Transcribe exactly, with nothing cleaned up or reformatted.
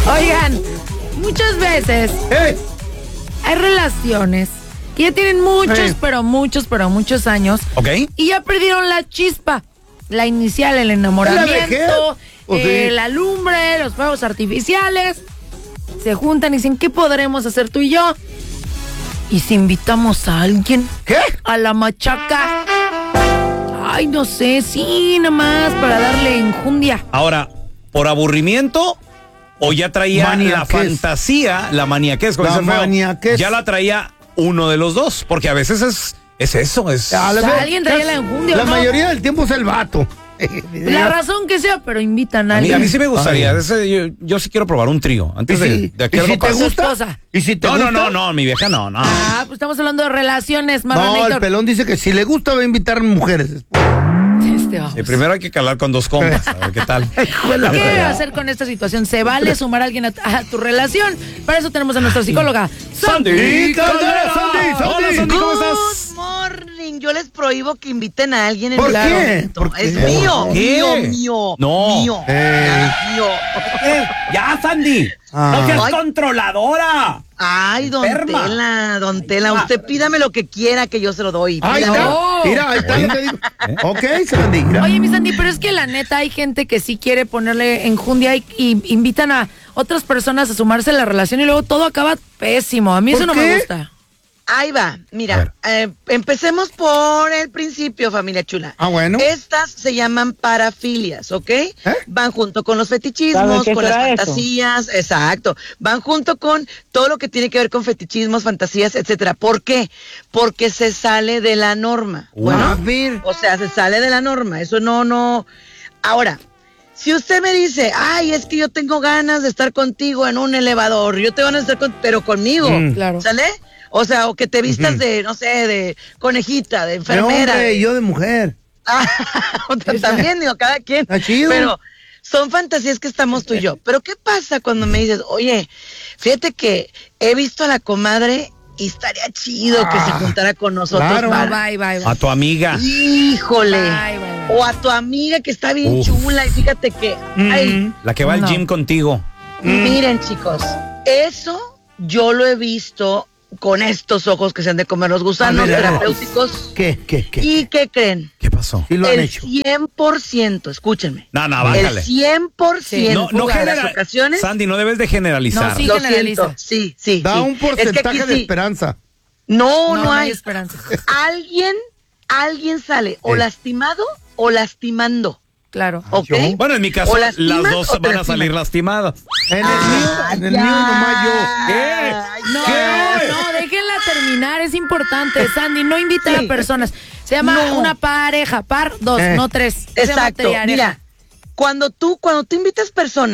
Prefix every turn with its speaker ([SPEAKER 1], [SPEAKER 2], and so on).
[SPEAKER 1] Oigan, muchas veces
[SPEAKER 2] ¡Eh!
[SPEAKER 1] hay relaciones que ya tienen muchos,
[SPEAKER 2] Eh.
[SPEAKER 1] pero muchos, pero muchos años.
[SPEAKER 3] ¿Ok?
[SPEAKER 1] Y ya perdieron la chispa. La inicial, el
[SPEAKER 2] ¿La vejez?
[SPEAKER 1] enamoramiento,
[SPEAKER 2] ¿O
[SPEAKER 1] eh,
[SPEAKER 2] sí?
[SPEAKER 1] la lumbre, los fuegos artificiales. Se juntan y dicen, ¿qué podremos hacer tú y yo? ¿Y si invitamos a alguien?
[SPEAKER 2] ¿Qué?
[SPEAKER 1] A la machaca. Ay, no sé, sí, nada más para darle enjundia.
[SPEAKER 3] Ahora, ¿por aburrimiento o ya traía la
[SPEAKER 2] Maniaquez.
[SPEAKER 3] fantasía, la maniaquez? como
[SPEAKER 2] La
[SPEAKER 3] dice el feo?
[SPEAKER 2] maniaquez.
[SPEAKER 3] Ya la traía uno de los dos, porque a veces es, es eso, es...
[SPEAKER 2] A la
[SPEAKER 1] O sea,
[SPEAKER 2] vez-
[SPEAKER 1] alguien traía la enjundia,
[SPEAKER 2] La
[SPEAKER 1] ¿o no?
[SPEAKER 2] mayoría del tiempo es el vato.
[SPEAKER 1] La razón que sea, pero invitan a
[SPEAKER 3] A mí,
[SPEAKER 1] alguien.
[SPEAKER 3] a mí sí me gustaría,
[SPEAKER 2] Ay.
[SPEAKER 3] ese, yo, yo sí quiero probar un trío,
[SPEAKER 2] ¿Y
[SPEAKER 3] antes de,
[SPEAKER 2] si,
[SPEAKER 3] de
[SPEAKER 2] y
[SPEAKER 3] que algo
[SPEAKER 2] si te
[SPEAKER 3] pase.
[SPEAKER 2] gusta?
[SPEAKER 1] Esposa.
[SPEAKER 2] ¿Y si te
[SPEAKER 3] No,
[SPEAKER 2] gusta?
[SPEAKER 3] no, no, no, mi vieja no, no.
[SPEAKER 1] Ah, pues estamos hablando de relaciones,
[SPEAKER 2] No,
[SPEAKER 1] Marranito.
[SPEAKER 2] el pelón dice que si le gusta va a invitar mujeres.
[SPEAKER 1] Este, vamos.
[SPEAKER 3] Y primero hay que calar con dos compas, a ver qué tal.
[SPEAKER 1] ¿Qué hacer con esta situación? ¿Se vale sumar a alguien a, a tu relación? Para eso tenemos a nuestra psicóloga,
[SPEAKER 3] Sandy
[SPEAKER 2] Caldera, Sandy, Sandy.
[SPEAKER 3] Hola, Sandy, ¿cómo estás?
[SPEAKER 4] Good morning. Yo les prohíbo que inviten a alguien en
[SPEAKER 2] ¿Por
[SPEAKER 4] el
[SPEAKER 2] qué?
[SPEAKER 4] evento.
[SPEAKER 2] ¿Por qué?
[SPEAKER 4] Es mío,
[SPEAKER 3] ¿Qué?
[SPEAKER 4] mío, mío.
[SPEAKER 3] No.
[SPEAKER 4] Mío.
[SPEAKER 2] Eh.
[SPEAKER 4] Mío.
[SPEAKER 3] Ya, Sandy,
[SPEAKER 2] Ah.
[SPEAKER 3] no seas
[SPEAKER 4] Ay.
[SPEAKER 3] controladora.
[SPEAKER 4] Ay, don
[SPEAKER 3] Enferma.
[SPEAKER 4] Tela, don Tela, usted pídame lo que quiera que yo se lo doy.
[SPEAKER 2] Ahí
[SPEAKER 4] Pídame.
[SPEAKER 2] está.
[SPEAKER 1] No.
[SPEAKER 2] Mira, ahí está.
[SPEAKER 3] Oye.
[SPEAKER 2] lo que digo. Ok, Sandy. mira.
[SPEAKER 1] Oye, mi Sandy, pero es que la neta hay gente que sí quiere ponerle enjundia y, y invitan a otras personas a sumarse a la relación y luego todo acaba pésimo. A mí
[SPEAKER 2] ¿Por
[SPEAKER 1] eso no
[SPEAKER 2] qué?
[SPEAKER 1] me gusta.
[SPEAKER 4] Ahí va,
[SPEAKER 3] A
[SPEAKER 4] mira, eh, empecemos por el principio, familia chula.
[SPEAKER 2] Ah, bueno.
[SPEAKER 4] Estas se llaman parafilias, ¿ok? Van junto con los
[SPEAKER 5] ¿Sabe
[SPEAKER 4] fetichismos,
[SPEAKER 5] qué
[SPEAKER 4] con las
[SPEAKER 5] será eso?
[SPEAKER 4] fantasías, exacto. Van junto con todo lo que tiene que ver con fetichismos, fantasías, etcétera. ¿Por qué? Porque se sale de la norma.
[SPEAKER 2] A
[SPEAKER 4] Bueno,
[SPEAKER 2] ver.
[SPEAKER 4] o sea, se sale de la norma. Eso no, no. Ahora, si usted me dice, ay, es que yo tengo ganas de estar contigo en un elevador, yo tengo ganas de estar con, pero conmigo,
[SPEAKER 2] Mm.
[SPEAKER 1] Claro.
[SPEAKER 4] ¿sale? O sea, o que te vistas
[SPEAKER 2] Ujú.
[SPEAKER 4] de, no sé, de conejita, de
[SPEAKER 2] De
[SPEAKER 4] enfermera.
[SPEAKER 2] hombre y yo de mujer.
[SPEAKER 4] Ah, o sea, también, digo, cada quien.
[SPEAKER 2] Está chido.
[SPEAKER 4] Pero son fantasías que estamos tú y yo. Pero ¿qué pasa cuando me dices, oye, fíjate que he visto a la comadre y estaría chido que se
[SPEAKER 2] Ah,
[SPEAKER 4] juntara con nosotros
[SPEAKER 2] claro.
[SPEAKER 1] No,
[SPEAKER 4] para...
[SPEAKER 1] bye, bye, bye.
[SPEAKER 3] A tu amiga.
[SPEAKER 4] Híjole.
[SPEAKER 1] Bye, bye, bye.
[SPEAKER 4] O a tu amiga que está bien
[SPEAKER 3] Uf.
[SPEAKER 4] chula y fíjate que... Ay,
[SPEAKER 3] La que va al
[SPEAKER 1] No.
[SPEAKER 3] gym contigo.
[SPEAKER 4] miren, chicos, eso yo lo he visto con estos ojos que se han de comer los gusanos
[SPEAKER 2] A ver, a ver.
[SPEAKER 4] terapéuticos.
[SPEAKER 2] ¿Qué, qué, qué?
[SPEAKER 4] ¿Y qué creen?
[SPEAKER 3] ¿Qué pasó?
[SPEAKER 2] Sí lo han
[SPEAKER 4] El
[SPEAKER 2] hecho.
[SPEAKER 4] cien por ciento, escúchenme.
[SPEAKER 3] No, no, bájale.
[SPEAKER 4] El cien por ciento
[SPEAKER 3] No, no
[SPEAKER 4] de las
[SPEAKER 3] genera...
[SPEAKER 4] ocasiones.
[SPEAKER 3] Sandy, no debes de generalizar.
[SPEAKER 1] No, sí.
[SPEAKER 4] Lo
[SPEAKER 1] generaliza.
[SPEAKER 4] siento, sí, sí.
[SPEAKER 2] Da
[SPEAKER 4] sí.
[SPEAKER 2] un
[SPEAKER 4] Es que
[SPEAKER 2] porcentaje
[SPEAKER 4] aquí
[SPEAKER 2] de
[SPEAKER 4] sí.
[SPEAKER 2] esperanza.
[SPEAKER 4] No,
[SPEAKER 1] No,
[SPEAKER 4] no, hay.
[SPEAKER 1] esperanza.
[SPEAKER 4] Alguien, alguien sale o
[SPEAKER 2] Eh.
[SPEAKER 4] lastimado o lastimando.
[SPEAKER 1] Claro.
[SPEAKER 4] ¿Ok?
[SPEAKER 2] yo?
[SPEAKER 3] Bueno, en mi caso,
[SPEAKER 4] O
[SPEAKER 3] las
[SPEAKER 4] lastiman
[SPEAKER 3] dos
[SPEAKER 4] o te
[SPEAKER 3] van a salir
[SPEAKER 4] lastiman.
[SPEAKER 3] lastimadas.
[SPEAKER 2] En el mío, en el mío nomás yo.
[SPEAKER 3] ¿Qué?
[SPEAKER 1] No,
[SPEAKER 3] ¿Qué?
[SPEAKER 1] no, déjenla terminar, es importante, Sandy, no inviten
[SPEAKER 4] Sí.
[SPEAKER 1] a personas. Se llama
[SPEAKER 4] No.
[SPEAKER 1] una pareja, par dos,
[SPEAKER 2] Eh.
[SPEAKER 1] no tres. Se llama
[SPEAKER 4] Exacto.
[SPEAKER 1] triareja.
[SPEAKER 4] Mira, cuando tú, cuando tú invitas personas